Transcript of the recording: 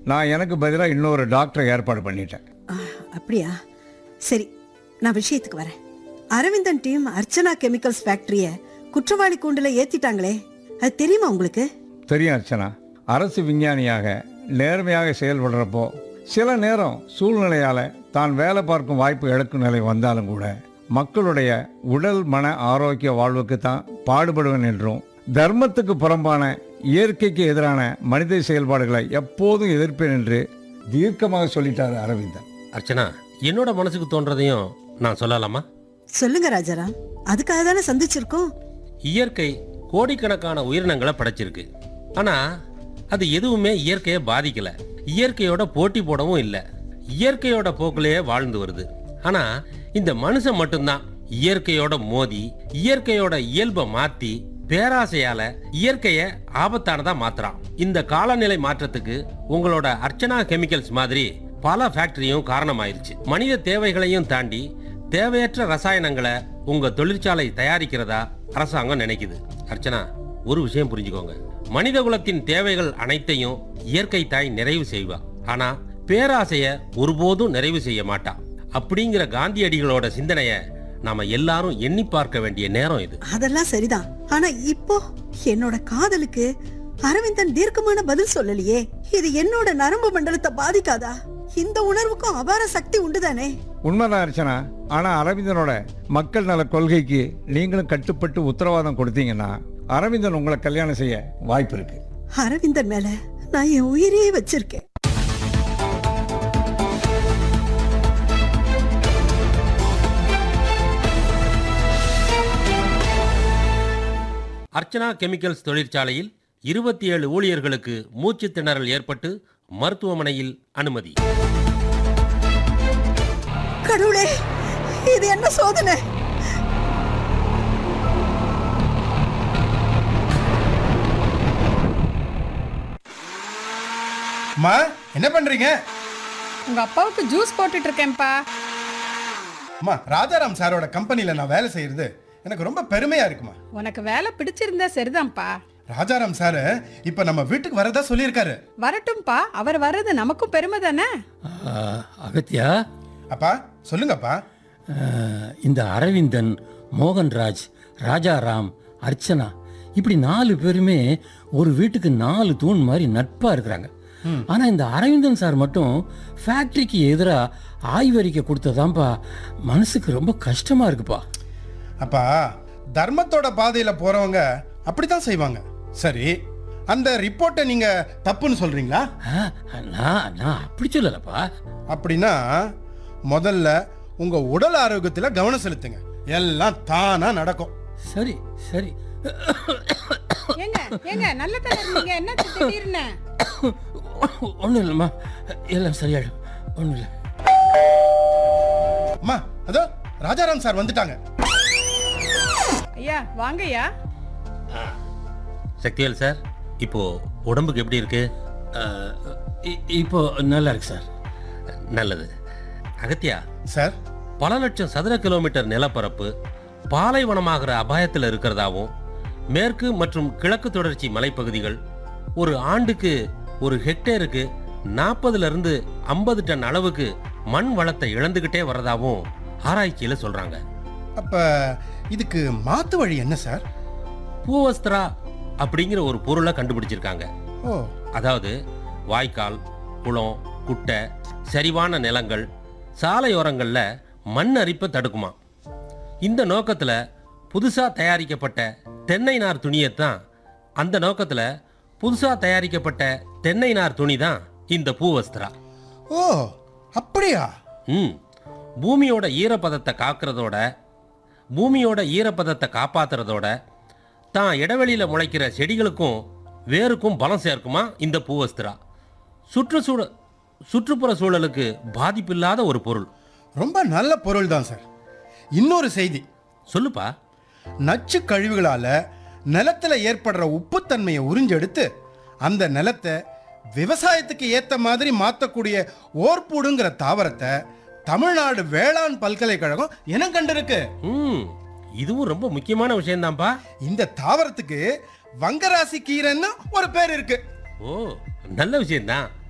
நான் எனக்கு பதிலாக இன்னொரு டாக்டரை ஏற்பாடு பண்ணிட்டேன். அப்படியா? சரி, நான் விஷயத்துக்கு வரேன். அரவிந்தன் டீம் அர்ச்சனா கெமிக்கல்ஸ் ஃபேக்டரிய குற்றவாளி கூண்டுல ஏத்திட்டாங்களே, அது தெரியுமா உங்களுக்கு? தெரியும் அர்ச்சனா. அரசு விஞ்ஞானியாக நேர்மையாக செயல்படுறப்போ சில நேரம் சூழ்நிலையால் தான் வேலை பார்க்கும் வாய்ப்பு இழக்கும் நிலை வந்தாலும் கூட மக்களுடைய உடல் மன ஆரோக்கிய வாழ்வுக்கு தான் பாடுபடுவேன் என்றும், தர்மத்துக்கு புறம்பான இயற்கைக்கு எதிரான மனித செயல்பாடுகளை எப்போதும் எதிர்ப்பேன் என்று தீர்க்கமாக சொல்லிட்டார் அரவிந்தன். அர்ச்சனா, என்னோட மனசுக்கு தோன்றதையும் நான் சொல்லலாமா? சொல்லுங்க ராஜாராம், அதுக்காக தானே சந்திச்சிருக்கோம். இயற்கை கோடிக்கணக்கான உயிரினங்களை படைச்சிருக்கு. ஆனா அது எதுவுமே இயற்கையை பாதிக்கல, இயற்கையோட போட்டி போடவும் இல்லை, இயற்கையோட போக்கிலேயே வாழ்ந்து வருது. ஆனா இந்த மனுஷன் மட்டும்தான் இயற்கையோட மோதி இயற்கையோட இயல்பை மாத்தி பேராசையால இயற்கையை ஆபத்தானதா மாத்துறான். இந்த காலநிலை மாற்றத்துக்கு உங்களோட அர்ச்சனா கெமிக்கல்ஸ் மாதிரி பல ஃபேக்டரியும் காரணமாயிருச்சு. மனித தேவைகளையும் தாண்டி தேவையற்ற ரசாயனங்களை உங்க தொழிற்சாலை தயாரிக்கிறதா அரசாங்கம் நினைக்குது. அர்ச்சனா, ஒரு விஷயம் புரிஞ்சுக்கோங்க. மனித குலத்தின் தேவைகள் அனைத்தையும் இயற்கை தாய் நிறைவு செய்வா. ஆனா பேராசைய ஒருபோதும் நிறைவு செய்ய மாட்டா. அப்படிங்கிற காந்தியடிகளோட சிந்தனைய நாம எல்லாரும் எண்ணி பார்க்க வேண்டிய நேரம் இது. அதெல்லாம் சரிதான். ஆனா இப்போ என்னோட காதலுக்கு அரவிந்தன் தீர்க்கமான பதில் சொல்லலையே. இது என்னோட நரம்பு மண்டலத்தை பாதிக்காதா? இந்த உணர்வுக்கும் அபார சக்தி உண்டுதானே? உண்மைதான் அர்ச்சனா. ஆனால் அரவிந்தனோட மக்கள் நல கொள்கைக்கு நீங்களும் கட்டுப்பட்டு உத்தரவாதம் கொடுத்தீங்கன்னா அரவிந்தன் உங்களை கல்யாணம் செய்ய வாய்ப்பு இருக்கு. அரவிந்தன் மேல நான் என் உயிரையே வச்சிருக்கேன். அர்ச்சனா கெமிக்கல்ஸ் தொழிற்சாலையில் 27 ஊழியர்களுக்கு மூச்சு திணறல் ஏற்பட்டு மருத்துவமனையில் அனுமதி. கடவுளே, இது என்ன சோதனை? அம்மா, என்ன பண்றீங்க? உங்க அப்பாவுக்கு ஜூஸ் போட்டுட்டு இருக்கேன்ப்பா. அம்மா, ராஜாராம் சாரோட கம்பெனில நான் வேலை செய்யறது எனக்கு ரொம்ப பெருமையா இருக்குமா. உனக்கு வேலை பிடிச்சிருந்தா சரிதான்ப்பா. ராஜாராம் சாரு இப்ப நம்ம வீட்டுக்கு வரதா சொல்லியிருக்காரு. வரட்டும்பா, அவர் வர்றது நமக்கும் பெருமை தானே. அகத்தியா, அப்பா சொல்லுங்கப்பா. இந்த அரவிந்தன், மோகன்ராஜ், ராஜாராம், அர்ச்சனா இப்படி 4 பேருமே ஒரு வீட்டுக்கு 4 தூண் மாதிரி நட்பா இருக்கிறாங்க. ஆனா இந்த அரவிந்தன் சார் மட்டும் ஃபேக்டரிக்கு எதிராக ஆய்வறிக்கை கொடுத்ததான்ப்பா மனசுக்கு ரொம்ப கஷ்டமா இருக்குப்பா. அப்பா, தர்மத்தோட பாதையில போறவங்க அப்படித்தான் செய்வாங்க. சரி, அந்த ரிப்போர்ட்டை நீங்க தப்புன்னு சொல்றீங்களா? நான் அப்படி சொல்லலப்பா. அப்படின்னா முதல்ல உங்க உடல் ஆரோக்கியத்துல கவனம் செலுத்துங்க, எல்லாம் தானா நடக்கும். சரி சரி. ஏங்க ஏங்க நல்ல தலை இருந்தீங்க, என்ன திடீர்னு? ஒன்றும் இல்லைம்மா, எல்லாம் சரியாயிடும், ஒன்றும் இல்லை. அம்மா, அதோ ராஜாராம் சார் வந்துட்டாங்க. ஐயா வாங்கய்யா. சக்திவேல் சார், இப்போ உடம்புக்கு எப்படி இருக்கு? இப்போ நல்லா இருக்கு சார். நல்லது. அகத்தியா சார், பல லட்சம் சதுர கிலோமீட்டர் நிலப்பரப்பு பாலைவனமாகிற அபாயத்தில் இருக்கிறதாவும், மேற்கு மற்றும் கிழக்கு தொடர்ச்சி மலைப்பகுதிகள் ஒரு ஆண்டுக்கு ஒரு ஹெக்டேருக்கு 40 to 50 டன் அளவுக்கு மண் வளத்தை இழந்துகிட்டே வரதாவும் ஆராய்ச்சியில சொல்றாங்க. அப்ப இதுக்கு மாத்து வழி என்ன சார்? பூவஸ்திரா அப்படிங்கிற ஒரு பொருளை கண்டுபிடிச்சிருக்காங்க. ஓ, அதாவது வாய்க்கால், குளம், குட்டை, சரிவான நிலங்கள், சாலையோரங்கள்ல மண் அரிப்பை தடுக்குமா. இந்த நோக்கத்துல புதுசா தயாரிக்கப்பட்ட தென்னை நார் துணியைத்தான் அந்த நோக்கத்துல புதுசா தயாரிக்கப்பட்ட தென்னை நார் துணி தான் இந்த பூவஸ்திரா. ஓ அப்படியா? பூமியோட ஈரப்பதத்தை காக்கிறதோட, பூமியோட ஈரப்பதத்தை காப்பாத்துறதோட தான் இடைவெளியில் முளைக்கிற செடிகளுக்கும் வேருக்கும் பலம் சேர்க்குமா இந்த பூவஸ்திரா. சுற்றுப்புற சூழலுக்கு பாதிப்பில்லாத ஒரு பொருள். ரொம்ப நல்ல பொருள் தான் சார். இன்னொரு செய்தி சொல்லுப்பா. நச்சு கழிவுகளால நிலத்துல ஏற்படுற உப்புத்தன்மையை உறிஞ்செடுத்து அந்த நிலத்தை விவசாயத்துக்கு ஏத்த மாதிரி மாற்றக்கூடிய ஓர்பூடுங்கிற தாவரத்தை தமிழ்நாடு வேளாண் பல்கலைக்கழகம் இனம் கண்டிருக்கு. இதுவும் ரொம்ப முக்கியமான விஷயம் தான்ப்பா. இந்த தாவரத்துக்கு வங்கராசி கீரைன்னு ஒரு பேர் இருக்கு. ஓ, நல்ல விஷயம் தான்.